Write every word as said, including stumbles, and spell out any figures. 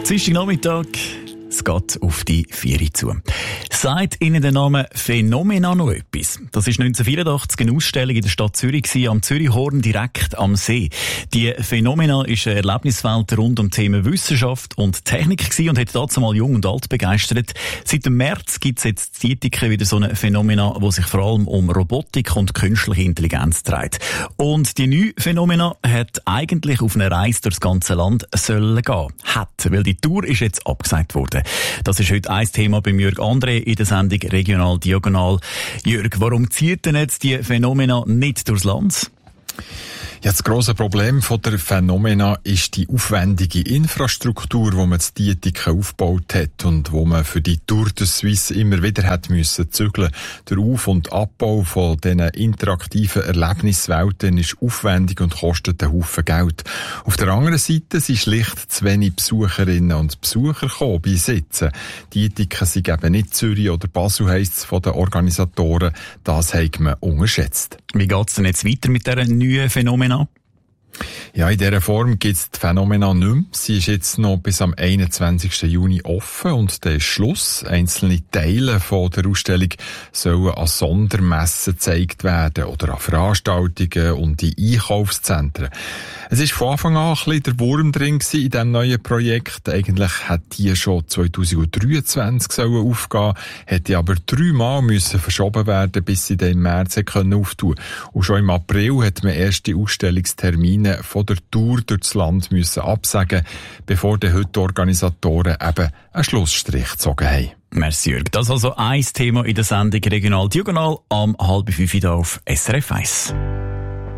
Dienstagnachmittag, es geht auf die Vieri zu. Sagt Ihnen der Name Phenomena noch etwas? Das war neunzehnhundertvierundachtzig eine Ausstellung in der Stadt Zürich, am Zürichhorn direkt am See. Die Phenomena ist eine Erlebniswelt rund um Themen Wissenschaft und Technik gewesen und hat dazu mal jung und alt begeistert. Seit dem März gibt es jetzt in Dietiken wieder so eine Phenomena, wo sich vor allem um Robotik und künstliche Intelligenz dreht. Und die neue Phenomena hat eigentlich auf eine Reise durchs ganze Land sollen gehen. Hat, weil die Tour ist jetzt abgesagt worden. Das ist heute ein Thema bei Jürg André in der Sendung Regional Diagonal. Jürg, warum zieht denn jetzt die Phenomena nicht durchs Land? Ja, das grosse Problem von der Phenomena ist die aufwendige Infrastruktur, die man zu Dietiken aufgebaut hat und wo man für die Tour de Suisse immer wieder hat müssen zügeln. Der Auf- und Abbau von diesen interaktiven Erlebniswelten ist aufwendig und kostet einen Haufen Geld. Auf der anderen Seite sind schlicht zu wenig Besucherinnen und Besucher gekommen bei Sitzen. Dietiken sind eben nicht Zürich oder Basel, heisst es von den Organisatoren. Das hat man unterschätzt. Wie geht es denn jetzt weiter mit dieser neuen Phenomena? Ja, in dieser Form gibt es die Phenomena nicht mehr. Sie ist jetzt noch bis am einundzwanzigsten Juni offen und dann ist Schluss. Einzelne Teile von der Ausstellung sollen an Sondermessen gezeigt werden oder an Veranstaltungen und in Einkaufszentren. Es ist von Anfang an ein bisschen der Wurm drin gewesen in diesem neuen Projekt. Eigentlich hätte die schon zweitausenddreiundzwanzig sollen aufgehen, hätte aber dreimal müssen verschoben werden, bis sie dann im März können auftun. Und schon im April hat man erste Ausstellungstermine von der Tour durchs Land müssen absagen, bevor die heute Organisatoren eben einen Schlussstrich gezogen haben. Merci Jürg. Das ist also ein Thema in der Sendung Regional Diagonal am halb fünf Uhr auf S R F eins.